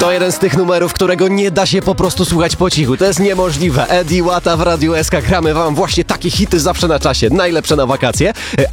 To jeden z tych numerów, którego nie da się po prostu słuchać po cichu. To jest niemożliwe. Eddie Łata w Radiu SK. Gramy wam właśnie takie hity zawsze na czasie. Najlepsze na wakacje.